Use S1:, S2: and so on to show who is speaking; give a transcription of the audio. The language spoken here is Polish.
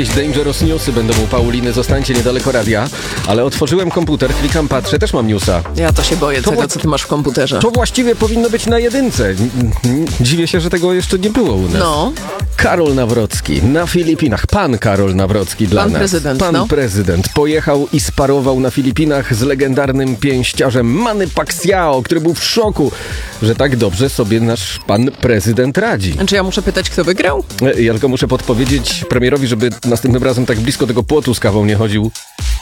S1: Dangerous Newsy będą u Pauliny, zostańcie niedaleko radia, ale otworzyłem komputer, klikam, patrzę, też mam newsa.
S2: Ja to się boję tego, co ty masz w komputerze.
S1: To właściwie powinno być na jedynce. Dziwię się, że tego jeszcze nie było u nas.
S2: No.
S1: Karol Nawrocki na Filipinach. Pan Karol Nawrocki dla
S2: Pan
S1: nas.
S2: prezydent,
S1: Pan
S2: no.
S1: prezydent pojechał i sparował na Filipinach z legendarnym pięściarzem Manny Pacquiao, który był w szoku, że tak dobrze sobie nasz pan prezydent radzi.
S2: Czy ja muszę pytać, kto wygrał?
S1: Ja tylko muszę podpowiedzieć premierowi, żeby następnym razem tak blisko tego płotu z kawą nie chodził.